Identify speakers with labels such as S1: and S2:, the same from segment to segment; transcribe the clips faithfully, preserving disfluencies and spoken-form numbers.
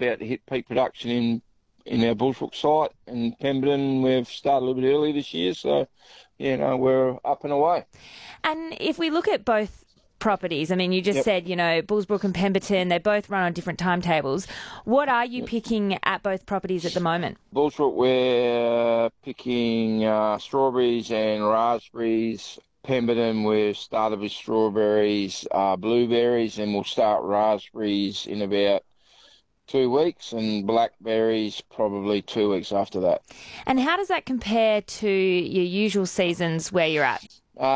S1: about to hit peak production in in our Bullsbrook site. And Pemberton, we've started a little bit early this year, so, you know, we're up and away.
S2: And if we look at both properties, I mean, you just
S1: Yep.
S2: said, you know, Bullsbrook and Pemberton, they both run on different timetables. What are you
S1: Yep.
S2: picking at both properties at the moment?
S1: Bullsbrook, we're picking uh, strawberries and raspberries. Pemberton, we've started with strawberries, uh, blueberries, and we'll start raspberries in about two weeks, and blackberries probably two weeks after that.
S2: And how does that compare to your usual seasons where you're at?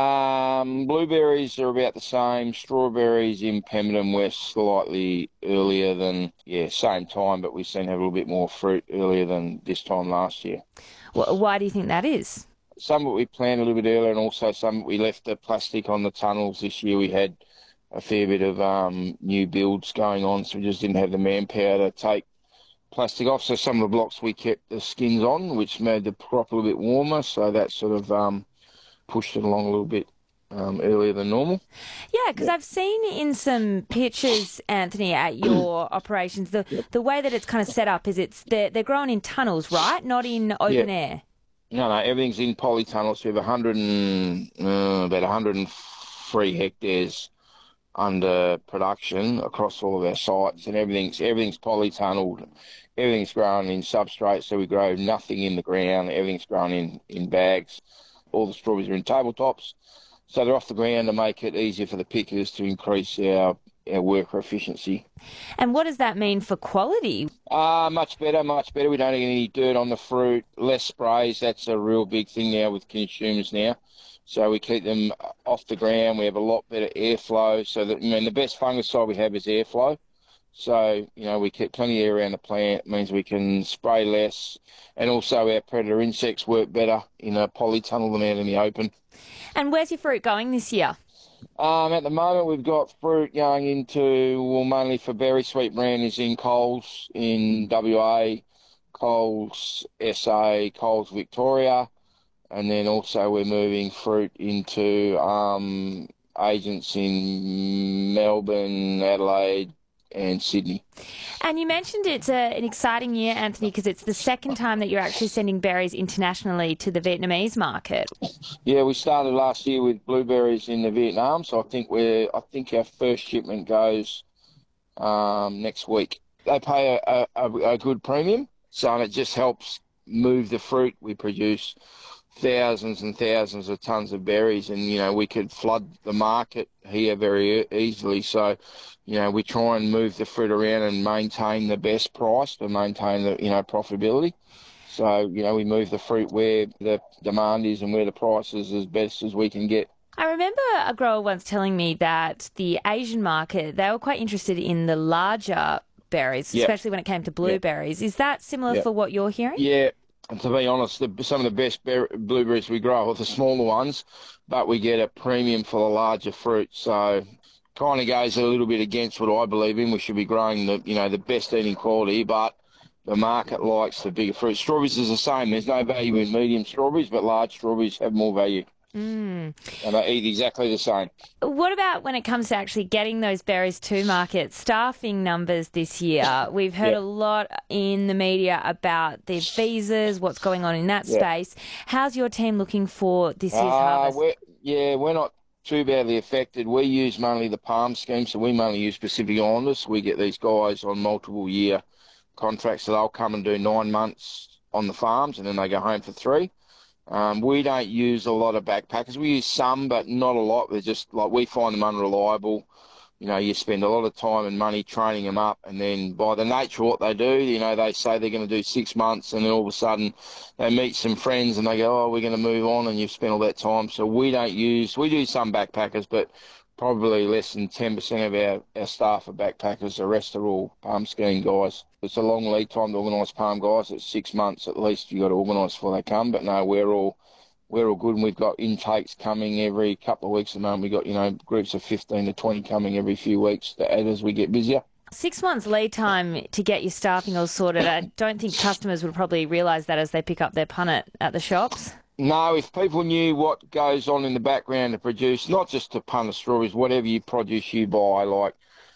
S1: Um, blueberries are about the same. Strawberries in Pemberton, we're slightly earlier than, yeah, same time, but we seem to have a little bit more fruit earlier than this time last year.
S2: Wh- Why do you think that is?
S1: Some of it we planted a little bit earlier, and also some we left the plastic on the tunnels. This year we had a fair bit of um, new builds going on, so we just didn't have the manpower to take plastic off. So some of the blocks we kept the skins on, which made the crop a little bit warmer, so that sort of um, pushed it along a little bit um, earlier than normal.
S2: Yeah, because
S1: Yep.
S2: I've seen in some pictures, Anthony, at your operations, the
S1: Yep.
S2: the way that it's kind of set up is it's they're, they're grown in tunnels, right? Not in open
S1: Yep.
S2: air.
S1: No, no, everything's in polytunnels. We have one hundred and, uh, about one hundred three hectares under production across all of our sites, and everything's everything's polytunneled. Everything's grown in substrate, so we grow nothing in the ground. Everything's grown in, in bags. All the strawberries are in tabletops, so they're off the ground to make it easier for the pickers to increase our, our worker efficiency.
S2: And what does that mean for quality?
S1: Uh, much better, much better. We don't get any dirt on the fruit, less sprays. That's a real big thing now with consumers now. So we keep them off the ground. We have a lot better airflow. So that, I mean, the best fungicide we have is airflow. So, you know, we keep plenty of air around the plant. It means we can spray less. And also our predator insects work better in a polytunnel than out in the open.
S2: And where's your fruit going this year?
S1: Um, at the moment, we've got fruit going into, well, mainly for Berry Sweet brand is in Coles in W A, Coles S A, Coles Victoria. And then also we're moving fruit into um, agents in Melbourne, Adelaide and Sydney.
S2: And you mentioned it's a, an exciting year, Anthony, because it's the second time that you're actually sending berries internationally to the Vietnamese market.
S1: Yeah, we started last year with blueberries in the Vietnam, so I think we're I think our first shipment goes um, next week. They pay a, a, a good premium, so it just helps move the fruit. We produce thousands and thousands of tons of berries, and you know we could flood the market here very e- easily. So, you know, we try and move the fruit around and maintain the best price to maintain the you know profitability. So, you know, we move the fruit where the demand is and where the price is as best as we can get.
S2: I remember a grower once telling me that the Asian market, they were quite interested in the larger berries,
S1: Yep.
S2: especially when it came to blueberries. Is that similar
S1: Yep.
S2: for what you're hearing?
S1: Yeah, and to be honest, the, some of the best ber- blueberries we grow are the smaller ones, but we get a premium for the larger fruit. So kind of goes a little bit against what I believe in. We should be growing the, you know, the best eating quality, but the market likes the bigger fruit. Strawberries is the same. There's no value in medium strawberries, but large strawberries have more value.
S2: Mm.
S1: And they eat exactly the same.
S2: What about when it comes to actually getting those berries to market? Staffing numbers this year. We've heard
S1: Yep.
S2: a lot in the media about the visas, what's going on in that
S1: Yep.
S2: space. How's your team looking for this year's
S1: Uh,
S2: harvest?
S1: we're, yeah, we're not too badly affected. We use mainly the PALM scheme, so we mainly use Pacific Islanders. We get these guys on multiple year contracts, so they'll come and do nine months on the farms and then they go home for three. Um, we don't use a lot of backpackers. We use some, but not a lot. They're just like, we find them unreliable. You know, you spend a lot of time and money training them up, and then by the nature of what they do, you know, they say they're going to do six months, and then all of a sudden they meet some friends and they go, oh, we're going to move on, and you've spent all that time. So we don't use, we do some backpackers, but probably less than ten percent of our, our staff are backpackers. The rest are all palm skiing guys. It's a long lead time to organise palm guys. It's six months at least you've got to organise before they come. But no, we're all we're all good, and we've got intakes coming every couple of weeks at the moment. We've got, you know, groups of fifteen to twenty coming every few weeks to add as we get busier.
S2: Six months lead time to get your staffing all sorted. I don't think customers would probably realise that as they pick up their punnet at the shops.
S1: No, if people knew what goes on in the background to produce, not just to punnet strawberries, whatever you produce you buy, like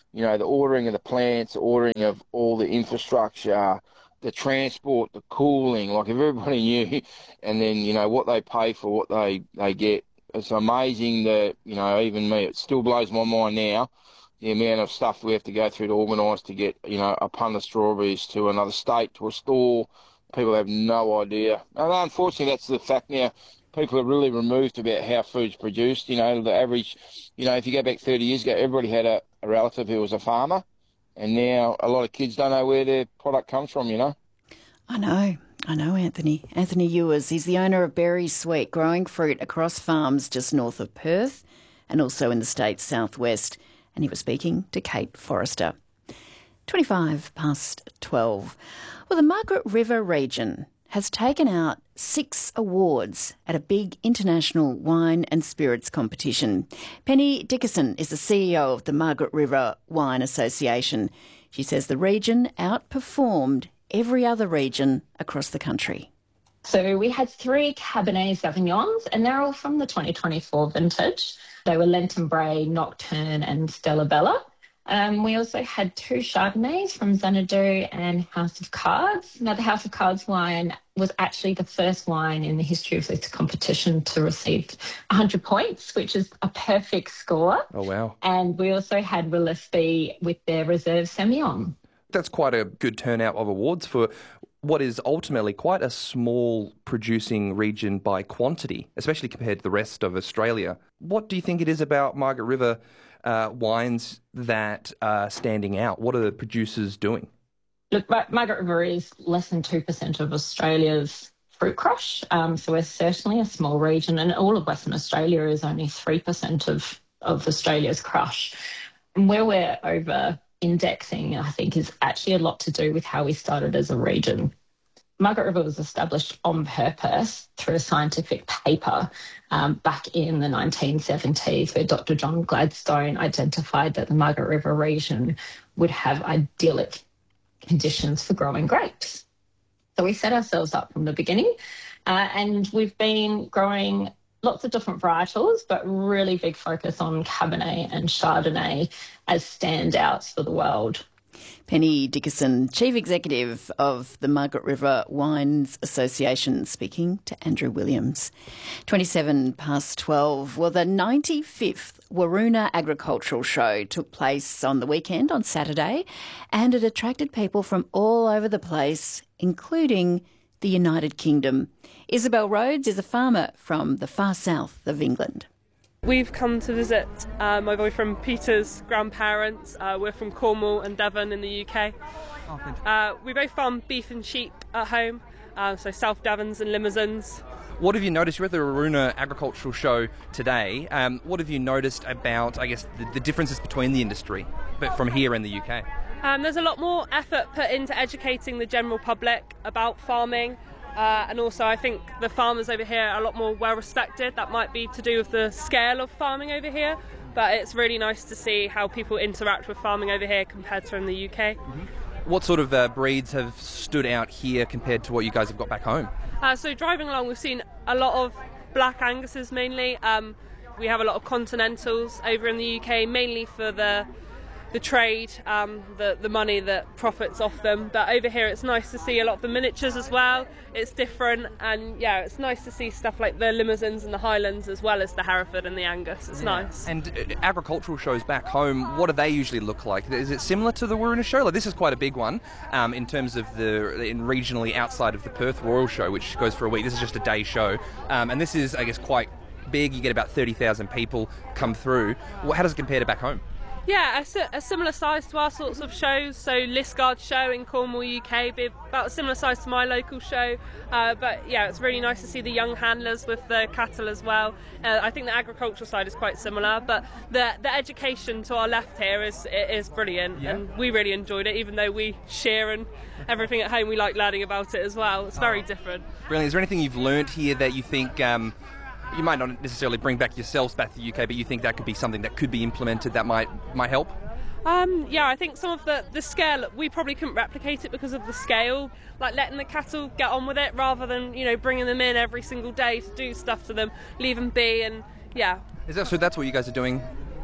S1: you know, the ordering of the plants, the ordering of all the infrastructure, the transport, the cooling, like if everybody knew, and then, you know, what they pay for what they, they get. It's amazing that, you know, even me, it still blows my mind now, the amount of stuff we have to go through to organise to get, you know, a pun of strawberries to another state, to a store. People have no idea. And unfortunately, that's the fact now. People are really removed about how food's produced. You know, the average, you know, if you go back thirty years ago, everybody had a, a relative who was a farmer. And now a lot of kids don't know where their product comes from, you know.
S3: I know. I know Anthony. Anthony Ewers. He's the owner of Berry Sweet, growing fruit across farms just north of Perth and also in the state's southwest. And he was speaking to Kate Forrester. twenty-five past twelve. Well, the Margaret River region has taken out six awards at a big international wine and spirits competition. Penny Dickerson is the C E O of the Margaret River Wine Association. She says the region outperformed every other region across the country.
S4: So we had three Cabernet Sauvignons, and they're all from the twenty twenty-four vintage. They were Lenten Bray, Nocturne and Stella Bella. Um, we also had two Chardonnays from Xanadu and House of Cards. Now, the House of Cards wine was actually the first wine in the history of this competition to receive one hundred points, which is a perfect score.
S5: Oh, wow.
S4: And we also had Gillespie with their Reserve Semillon.
S5: That's quite a good turnout of awards for what is ultimately quite a small producing region by quantity, especially compared to the rest of Australia. What do you think it is about Margaret River uh, wines that are standing out? What are the producers doing?
S4: Look, Margaret River is less than two percent of Australia's fruit crush, um, so we're certainly a small region, and all of Western Australia is only three percent of, of Australia's crush. And where we're over indexing, I think, is actually a lot to do with how we started as a region. Margaret River was established on purpose through a scientific paper um, back in the nineteen seventies, where Doctor John Gladstone identified that the Margaret River region would have idyllic conditions for growing grapes. So we set ourselves up from the beginning, uh, and we've been growing lots of different varietals, but really big focus on Cabernet and Chardonnay as standouts for the world.
S3: Penny Dickerson, Chief Executive of the Margaret River Wines Association, speaking to Andrew Williams. twenty-seven past twelve. Well, the ninety-fifth Waroona Agricultural Show took place on the weekend, on Saturday, and it attracted people from all over the place, including the United Kingdom. Isabel Rhodes is a farmer from the far south of England.
S6: We've come to visit uh, my boyfriend Peter's grandparents. Uh, we're from Cornwall and Devon in the U K. Oh, uh, we both farm beef and sheep at home, uh, so South Devons and Limousins.
S5: What have you noticed? You're at the Waroona Agricultural Show today. Um, what have you noticed about, I guess, the, the differences between the industry, but from here in the U K?
S6: Um, there's a lot more effort put into educating the general public about farming. Uh, and also I think the farmers over here are a lot more well respected. That might be to do with the scale of farming over here, but it's really nice to see how people interact with farming over here compared to in the U K.
S5: Mm-hmm. What sort of uh, breeds have stood out here compared to what you guys have got back home?
S6: Uh, so driving along, we've seen a lot of Black Anguses mainly. Um, we have a lot of Continentals over in the U K, mainly for the the trade, um, the, the money that profits off them. But over here it's nice to see a lot of the miniatures as well. It's different, and yeah, it's nice to see stuff like the Limousins and the Highlands as well as the Hereford and the Angus. It's yeah. nice.
S5: And uh, agricultural shows back home, what do they usually look like? Is it similar to the Waroona show? Like, this is quite a big one um, in terms of the in regionally outside of the Perth Royal Show, which goes for a week. This is just a day show, um, and this is, I guess, quite big. You get about thirty thousand people come through. Well, how does it compare to back home?
S6: Yeah, a, a similar size to our sorts of shows. So Liskeard show in Cornwall, U K, be about a similar size to my local show. Uh, but yeah, it's really nice to see the young handlers with the cattle as well. Uh, I think the agricultural side is quite similar, but the the education to our left here is is brilliant, yeah. and we really enjoyed it. Even though we shear and everything at home, we like learning about it as well. It's very oh. different.
S5: Brilliant. Is there anything you've learnt here that you think? Um, You might not necessarily bring back yourselves back to the U K, but you think that could be something that could be implemented that might might help?
S6: Um, yeah, I think some of the, the scale, we probably couldn't replicate it because of the scale, like letting the cattle get on with it rather than, you know, bringing them in every single day to do stuff to them, leave them be, and yeah.
S5: Is that, so that's what you guys are doing?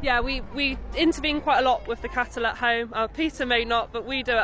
S6: Yeah, we, we intervene quite a lot with the cattle at home. Uh, Peter may not, but we do at